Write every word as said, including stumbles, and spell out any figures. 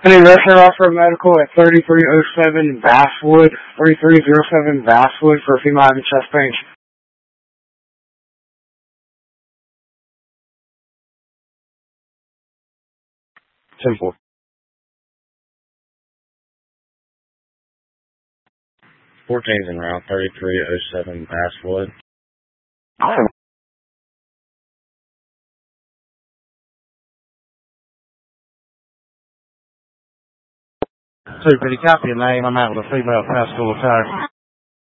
Any Russian offer medical at thirty-three oh seven Basswood, thirty-three oh seven Basswood for a female having chest pain. Simple. fourteen's en route, thirty-three oh seven Basswood. Awesome. Super, did you copy your name? I'm out with a female fast school attire.